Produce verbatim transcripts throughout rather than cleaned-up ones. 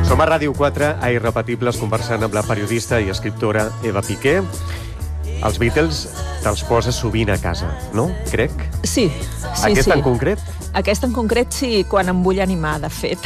Som a Ràdio quatre, a Irrepetibles, conversant amb la periodista i escriptora Eva Piqué. Els Beatles te'ls poses sovint a casa, no? Crec. Sí, sí, Aquest sí. en concret? Aquest en concret sí, quan em vull animar, de fet.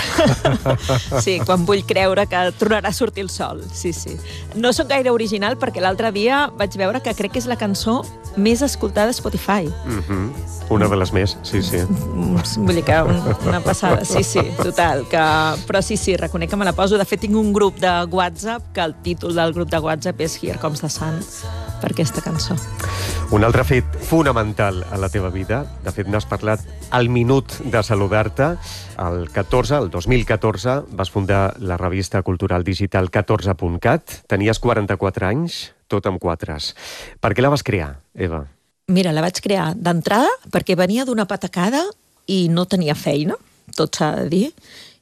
Sí, quan vull creure que tornarà a sortir el sol, sí, sí. No sóc gaire original perquè l'altre dia vaig veure que crec que és la cançó més escoltada a Spotify. Mm-hmm. Una de les més, sí, sí. Vull dir que un, una passada, sí, sí, total. Que... Però sí, sí, reconec que me la poso. De fet, tinc un grup de WhatsApp que el títol del grup de WhatsApp és Here Comes the Sun, per aquesta cançó. Un altre fet fonamental a la teva vida, de fet n'has parlat al minut de saludar-te, el catorze, el dos mil catorze, vas fundar la revista cultural digital catorze punt cat, tenies quaranta-quatre anys, tot amb quatres. Per què la vas crear, Eva? Mira, la vaig crear d'entrada perquè venia d'una patacada i no tenia feina, tot s'ha de dir,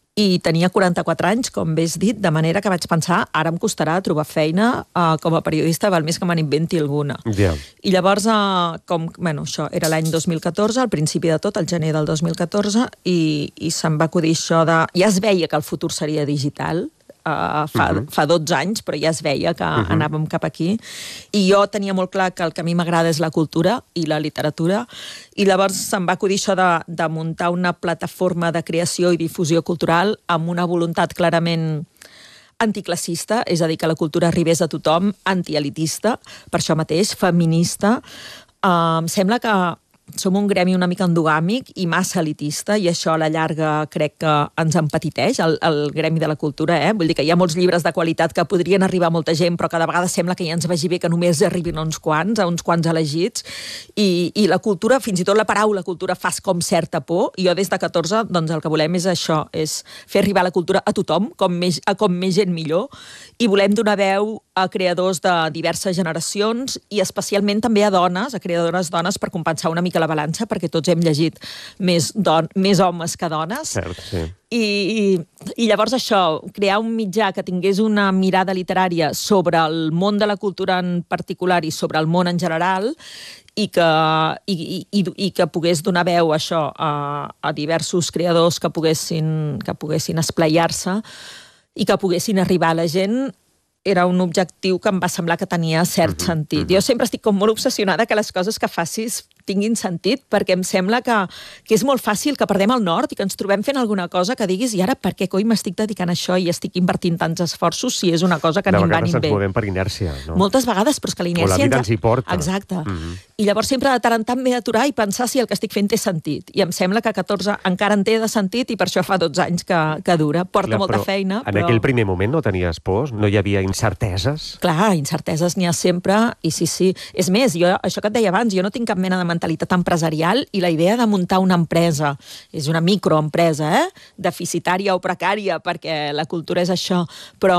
i tenia quaranta-quatre anys, com bé has dit, de manera que vaig pensar, ara em costarà trobar feina uh, com a periodista, val més que me n'inventi alguna. Yeah. I llavors, uh, com, bueno, això era l'any dos mil catorze, al principi de tot, el gener del dos mil catorze, i, i se'm va acudir això de... Ja es veia que el futur seria digital, Uh, fa, uh-huh. fa dotze anys, però ja es veia que uh-huh. anàvem cap aquí. I jo tenia molt clar que el que a mi m'agrada és la cultura i la literatura, i llavors se'm va acudir això de, de muntar una plataforma de creació i difusió cultural amb una voluntat clarament anticlassista, és a dir, que la cultura arribés a tothom, antielitista, per això mateix, feminista. Uh, em sembla que som un gremi una mica endogàmic i massa elitista, i això a la llarga crec que ens empetiteix, el, el gremi de la cultura, eh? Vull dir que hi ha molts llibres de qualitat que podrien arribar a molta gent, però cada vegada sembla que ja ens vagi bé que només arribin a uns quants, a uns quants elegits, i, i la cultura, fins i tot la paraula cultura, fas com certa por, i jo des de catorze, doncs el que volem és això, és fer arribar la cultura a tothom, com més, a com més gent millor, i volem donar veu a creadors de diverses generacions, i especialment també a dones, a creadores dones, per compensar una mica la balança, perquè tots hem llegit més, don més homes que dones. Cert, sí. I, i, I llavors això, crear un mitjà que tingués una mirada literària sobre el món de la cultura en particular i sobre el món en general, i que, i, i, i que pogués donar veu a això a, a diversos creadors que poguessin, que poguessin esplaiar-se i que poguessin arribar a la gent, era un objectiu que em va semblar que tenia cert uh-huh, sentit. Uh-huh. Jo sempre estic com molt obsessionada que les coses que facis tinguin sentit, perquè em sembla que, que és molt fàcil que perdem el nord i que ens trobem fent alguna cosa que diguis i ara per què coi m'estic dedicant a això i estic invertint tants esforços si és una cosa que ni em va ni em ve. De vegades ens movem per inèrcia, no? Moltes vegades, però és que la inèrcia... O la vida ens hi porta. Exacte. Uh-huh. I llavors sempre de tant en tant m'he d'aturar i pensar si el que estic fent té sentit. I em sembla que catorze encara en té de sentit i per això fa dotze anys que, que dura. Porta Clar, molta feina, en però... aquell primer moment no tenies pors? No hi havia incerteses? Clar, incerteses n'hi ha sempre, i sí, sí. És més, jo, això que et deia abans, jo no tinc cap mena de mentalitat empresarial i la idea de muntar una empresa, és una microempresa, eh? Deficitària o precària, perquè la cultura és això, però